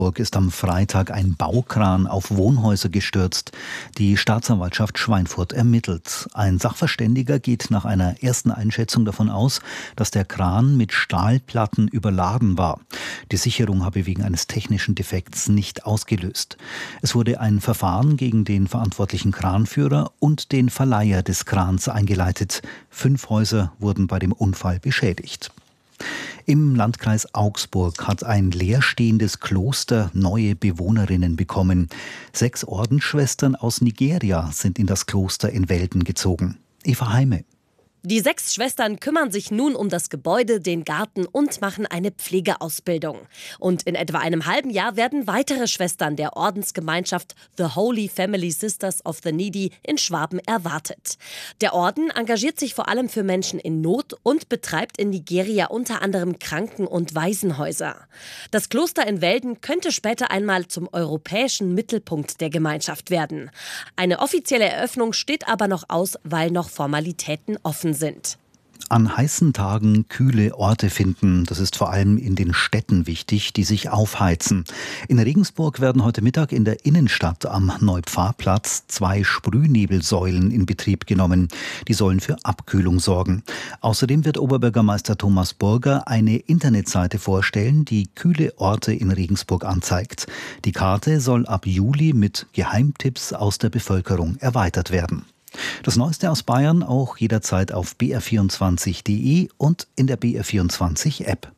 Ist am Freitag ein Baukran auf Wohnhäuser gestürzt. Die Staatsanwaltschaft Schweinfurt ermittelt. Ein Sachverständiger geht nach einer ersten Einschätzung davon aus, dass der Kran mit Stahlplatten überladen war. Die Sicherung habe wegen eines technischen Defekts nicht ausgelöst. Es wurde ein Verfahren gegen den verantwortlichen Kranführer und den Verleiher des Krans eingeleitet. 5 Häuser wurden bei dem Unfall beschädigt. Im Landkreis Augsburg hat ein leerstehendes Kloster neue Bewohnerinnen bekommen. 6 Ordensschwestern aus Nigeria sind in das Kloster in Velden gezogen. Eva Heime. Die 6 Schwestern kümmern sich nun um das Gebäude, den Garten und machen eine Pflegeausbildung. Und in etwa einem halben Jahr werden weitere Schwestern der Ordensgemeinschaft The Holy Family Sisters of the Needy in Schwaben erwartet. Der Orden engagiert sich vor allem für Menschen in Not und betreibt in Nigeria unter anderem Kranken- und Waisenhäuser. Das Kloster in Velden könnte später einmal zum europäischen Mittelpunkt der Gemeinschaft werden. Eine offizielle Eröffnung steht aber noch aus, weil noch Formalitäten offen sind. An heißen Tagen kühle Orte finden, das ist vor allem in den Städten wichtig, die sich aufheizen. In Regensburg werden heute Mittag in der Innenstadt am Neupfarrplatz 2 Sprühnebelsäulen in Betrieb genommen. Die sollen für Abkühlung sorgen. Außerdem wird Oberbürgermeister Thomas Burger eine Internetseite vorstellen, die kühle Orte in Regensburg anzeigt. Die Karte soll ab Juli mit Geheimtipps aus der Bevölkerung erweitert werden. Das Neueste aus Bayern auch jederzeit auf br24.de und in der BR24-App.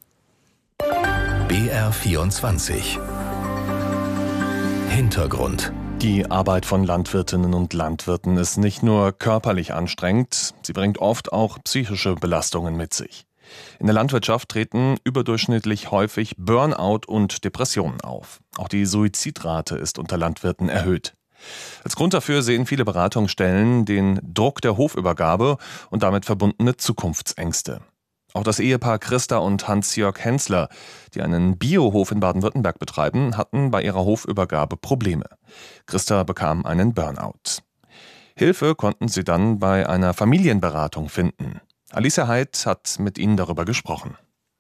BR24 Hintergrund. Die Arbeit von Landwirtinnen und Landwirten ist nicht nur körperlich anstrengend, sie bringt oft auch psychische Belastungen mit sich. In der Landwirtschaft treten überdurchschnittlich häufig Burnout und Depressionen auf. Auch die Suizidrate ist unter Landwirten erhöht. Als Grund dafür sehen viele Beratungsstellen den Druck der Hofübergabe und damit verbundene Zukunftsängste. Auch das Ehepaar Christa und Hans-Jörg Hensler, die einen Biohof in Baden-Württemberg betreiben, hatten bei ihrer Hofübergabe Probleme. Christa bekam einen Burnout. Hilfe konnten sie dann bei einer Familienberatung finden. Alicia Heid hat mit ihnen darüber gesprochen.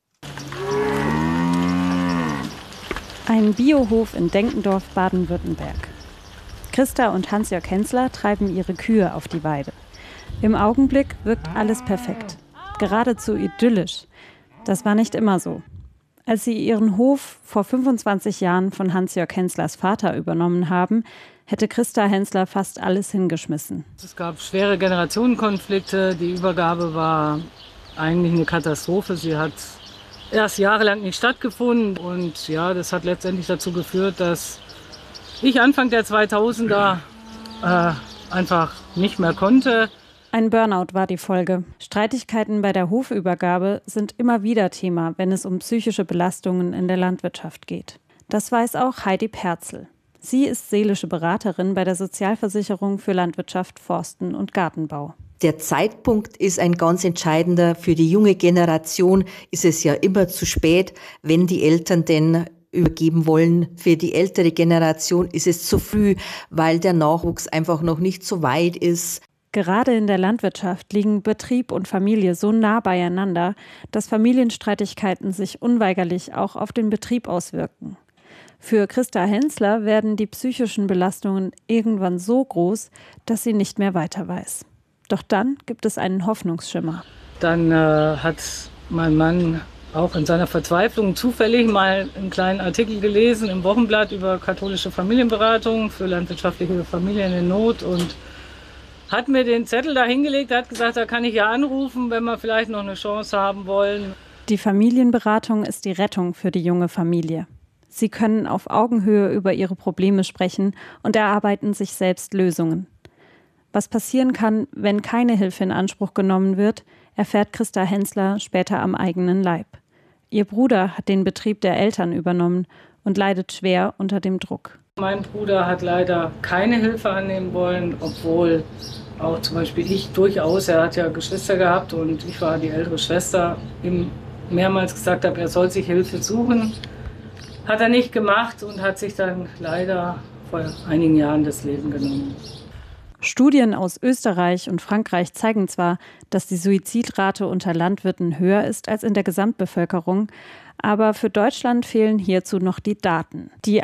Ein Biohof in Denkendorf, Baden-Württemberg. Christa und Hans-Jörg Hensler treiben ihre Kühe auf die Weide. Im Augenblick wirkt alles perfekt, geradezu idyllisch. Das war nicht immer so. Als sie ihren Hof vor 25 Jahren von Hans-Jörg Henslers Vater übernommen haben, hätte Christa Hensler fast alles hingeschmissen. Es gab schwere Generationenkonflikte, die Übergabe war eigentlich eine Katastrophe. Sie hat erst jahrelang nicht stattgefunden und ja, das hat letztendlich dazu geführt, dass ich Anfang der 2000er einfach nicht mehr konnte. Ein Burnout war die Folge. Streitigkeiten bei der Hofübergabe sind immer wieder Thema, wenn es um psychische Belastungen in der Landwirtschaft geht. Das weiß auch Heidi Perzel. Sie ist seelische Beraterin bei der Sozialversicherung für Landwirtschaft, Forsten und Gartenbau. Der Zeitpunkt ist ein ganz entscheidender. Für die junge Generation ist es ja immer zu spät, wenn die Eltern denn übergeben wollen. Für die ältere Generation ist es zu früh, weil der Nachwuchs einfach noch nicht so weit ist. Gerade in der Landwirtschaft liegen Betrieb und Familie so nah beieinander, dass Familienstreitigkeiten sich unweigerlich auch auf den Betrieb auswirken. Für Christa Hensler werden die psychischen Belastungen irgendwann so groß, dass sie nicht mehr weiter weiß. Doch dann gibt es einen Hoffnungsschimmer. Dann hat mein Mann auch in seiner Verzweiflung zufällig mal einen kleinen Artikel gelesen im Wochenblatt über katholische Familienberatung für landwirtschaftliche Familien in Not und hat mir den Zettel da hingelegt, hat gesagt, da kann ich ja anrufen, wenn wir vielleicht noch eine Chance haben wollen. Die Familienberatung ist die Rettung für die junge Familie. Sie können auf Augenhöhe über ihre Probleme sprechen und erarbeiten sich selbst Lösungen. Was passieren kann, wenn keine Hilfe in Anspruch genommen wird, erfährt Christa Hensler später am eigenen Leib. Ihr Bruder hat den Betrieb der Eltern übernommen und leidet schwer unter dem Druck. Mein Bruder hat leider keine Hilfe annehmen wollen, obwohl auch zum Beispiel ich durchaus, er hat ja Geschwister gehabt und ich war die ältere Schwester, ihm mehrmals gesagt habe, er soll sich Hilfe suchen. Hat er nicht gemacht und hat sich dann leider vor einigen Jahren das Leben genommen. Studien aus Österreich und Frankreich zeigen zwar, dass die Suizidrate unter Landwirten höher ist als in der Gesamtbevölkerung, aber für Deutschland fehlen hierzu noch die Daten. Die